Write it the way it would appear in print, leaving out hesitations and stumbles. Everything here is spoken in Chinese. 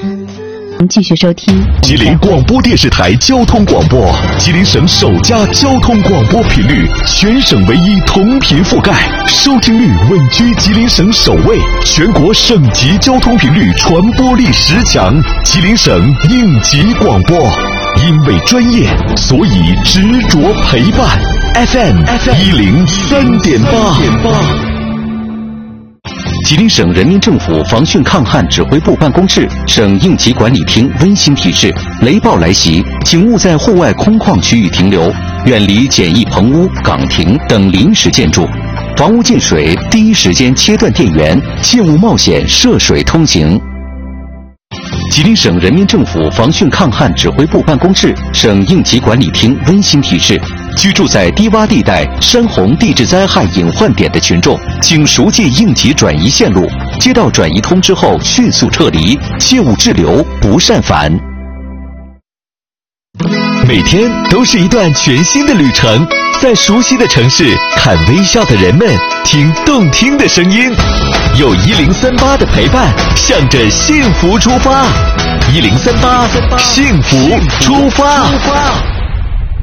继续收听吉林广播电视台交通广播，吉林省首家交通广播频率，全省唯一同频覆盖，收听率稳居吉林省首位，全国省级交通频率传播力10强，吉林省应急广播。因为专业，所以执着陪伴。FM 103.8。 吉林省人民政府防汛抗旱指挥部办公室、省应急管理厅温馨提示：雷暴来袭，请勿在户外空旷区域停留，远离简易棚屋、岗亭等临时建筑。房屋进水，第一时间切断电源，切勿冒险涉水通行。吉林省人民政府防汛抗旱指挥部办公室、省应急管理厅温馨提示：居住在低洼地带、山洪地质灾害隐患点的群众，请熟记应急转移线路，接到转移通知后迅速撤离，切勿滞留，不擅返。 每天都是一段全新的旅程，在熟悉的城市，看微笑的人们，听动听的声音，有1038的陪伴，向着幸福出发。1038，幸福出发。